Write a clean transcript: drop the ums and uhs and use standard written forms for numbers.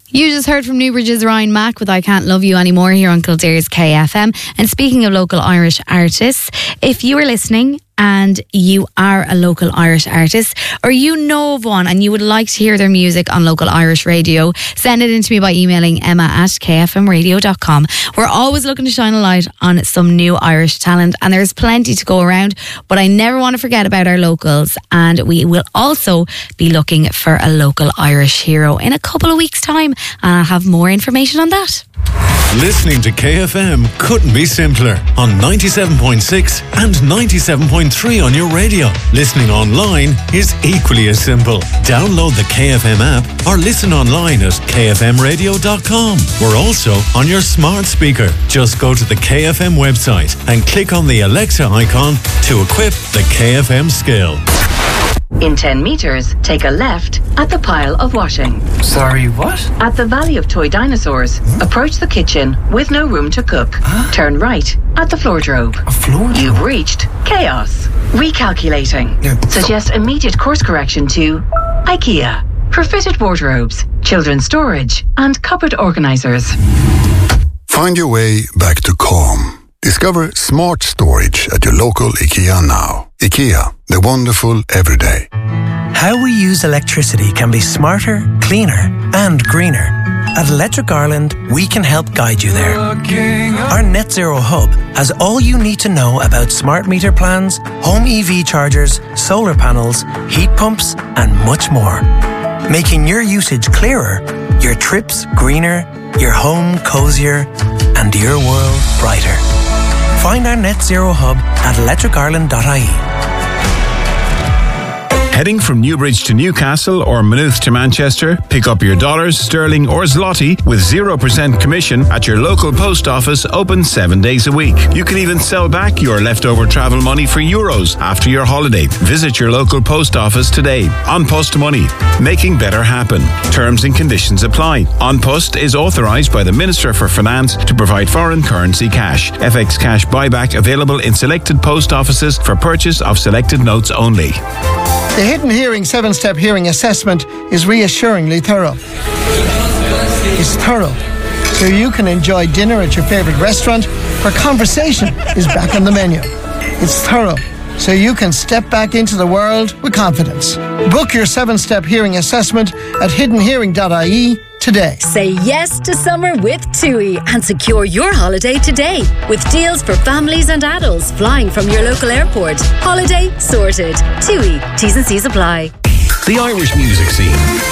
You just heard from Newbridge's Ryan Mack with I Can't Love You Anymore here on Kildare's KFM. And speaking of local Irish artists, if you are listening and you are a local Irish artist or you know of one and you would like to hear their music on local Irish radio, send it in to me by emailing emma@kfmradio.com. We're always looking to shine a light on some new Irish talent, and there's plenty to go around, but I never want to forget about our locals, and we will also be looking for a local Irish hero in a couple of weeks' time, and I'll have more information on that. Listening to KFM couldn't be simpler on 97.6 and 97.3 on your radio. Listening online is equally as simple. Download the KFM app or listen online at kfmradio.com. We're also on your smart speaker. Just go to the KFM website and click on the Alexa icon to equip the KFM skill. In 10 metres, take a left at the pile of washing. Sorry, what? At the Valley of Toy Dinosaurs, approach the kitchen with no room to cook. Turn right at the floordrobe. A floordrobe? You've reached chaos. Recalculating. Suggest immediate course correction to IKEA for fitted wardrobes, children's storage and cupboard organisers. Find your way back to calm. Discover smart storage at your local IKEA now. IKEA, the wonderful everyday. How we use electricity can be smarter, cleaner and greener. At Electric Ireland, we can help guide you there. Our Net Zero Hub has all you need to know about smart meter plans, home EV chargers, solar panels, heat pumps and much more. Making your usage clearer, your trips greener, your home cosier and your world brighter. Find our Net Zero Hub at electricireland.ie. Heading from Newbridge to Newcastle or Maynooth to Manchester, pick up your dollars, sterling or zloty with 0% commission at your local post office, open 7 days a week. You can even sell back your leftover travel money for euros after your holiday. Visit your local post office today. An Post Money, making better happen. Terms and conditions apply. An Post is authorised by the Minister for Finance to provide foreign currency cash. FX cash buyback available in selected post offices for purchase of selected notes only. The Hidden Hearing 7-Step Hearing Assessment is reassuringly thorough. It's thorough, so you can enjoy dinner at your favourite restaurant where conversation is back on the menu. It's thorough, so you can step back into the world with confidence. Book your 7-Step Hearing Assessment at hiddenhearing.ie today. Say yes to summer with TUI and secure your holiday today with deals for families and adults flying from your local airport. Holiday sorted. TUI. T's and C's apply. The Irish music scene.